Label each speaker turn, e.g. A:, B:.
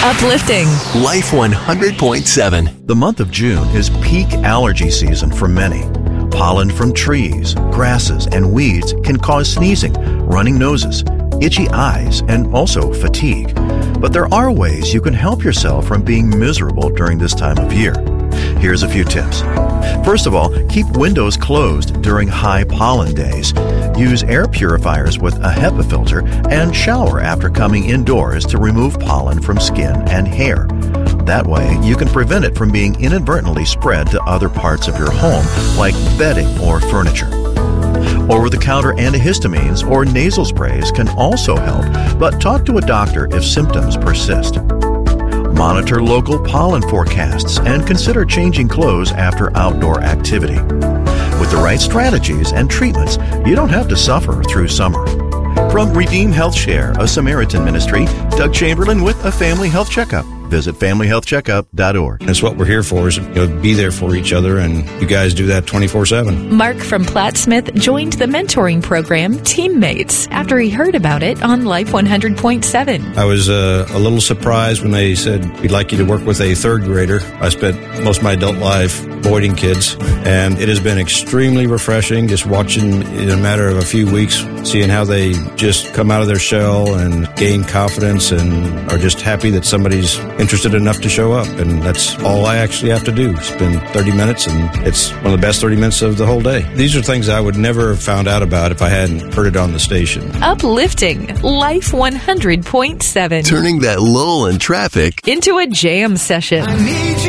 A: Uplifting.
B: Life 100.7.
C: The month of June is peak allergy season for many. Pollen from trees, grasses, and weeds can cause sneezing, running noses, itchy eyes, and also fatigue. But there are ways you can help yourself from being miserable during this time of year. Here's a few tips. First of all, keep windows closed during high pollen days. Use air purifiers with a HEPA filter and shower after coming indoors to remove pollen from skin and hair. That way, you can prevent it from being inadvertently spread to other parts of your home, like bedding or furniture. Over-the-counter antihistamines or nasal sprays can also help, but talk to a doctor if symptoms persist. Monitor local pollen forecasts and consider changing clothes after outdoor activity. With the right strategies and treatments, you don't have to suffer through summer. From Redeem Health Share, a Samaritan ministry, Doug Chamberlain with a Family Health Checkup. Visit FamilyHealthCheckup.org.
D: That's what we're here for, is be there for each other, and you guys do that 24/7.
A: Mark from Platt Smith joined the mentoring program Teammates after he heard about it on Life 100.7.
D: I was a little surprised when they said, we'd like you to work with a third grader. I spent most of my adult life avoiding kids, and it has been extremely refreshing just watching in a matter of a few weeks, seeing how they just come out of their shell and gain confidence and are just happy that somebody's interested enough to show up. And that's all I actually have to do. Spend 30 minutes, and it's one of the best 30 minutes of the whole day. These are things I would never have found out about if I hadn't heard it on the station.
A: Uplifting. Life 100.7.
B: Turning that lull in traffic
A: into a jam session.